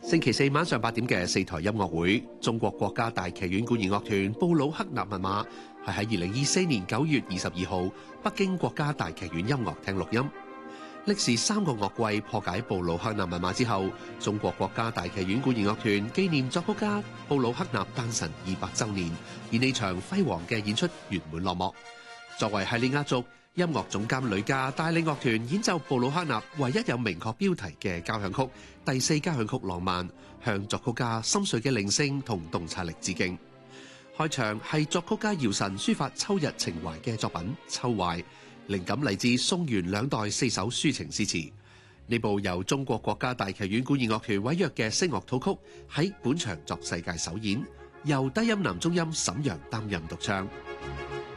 星期四晚上8點嘅4台音樂會，中國國家大劇院管弦樂團布魯克納密碼係喺2024年9月22號北京國家大劇院音樂廳錄音。歷時3個樂季破解布魯克納密碼之後，中國國家大劇院管弦樂團紀念作曲家布魯克納誕辰200週年，而呢場輝煌嘅演出圓滿落幕。作為系列壓軸，音樂總監呂嘉帶領樂團演奏布魯克納唯一有明確標題嘅交響曲第4交響曲浪漫，向作曲家深邃嘅靈性同洞察力致敬。開場係作曲家姚晨抒發秋日情懷嘅作品《秋懷》，靈感嚟自宋元兩代4首抒情詩詞。呢部由中國國家大劇院管弦樂團委約嘅聲樂組曲喺本場作世界首演，由低音男中音沈陽擔任獨唱。